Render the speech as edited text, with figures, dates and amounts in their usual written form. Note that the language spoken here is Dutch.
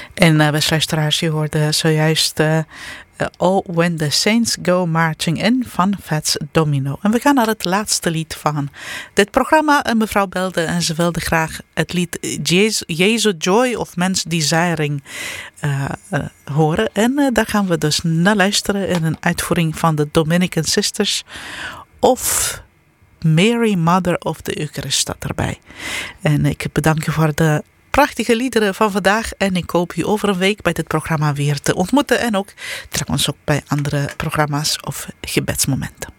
En beste luisteraars, je hoorde zojuist Oh When the Saints Go Marching In van Fats Domino. En we gaan naar het laatste lied van dit programma. En mevrouw belde en ze wilde graag het lied Jesu Joy of Man's Desiring horen. En daar gaan we dus naar luisteren in een uitvoering van de Dominican Sisters of Mary Mother of the Eucharist staat erbij. En ik bedank je voor de prachtige liederen van vandaag en ik hoop u over een week bij dit programma weer te ontmoeten en ook trouwens ook bij andere programma's of gebedsmomenten.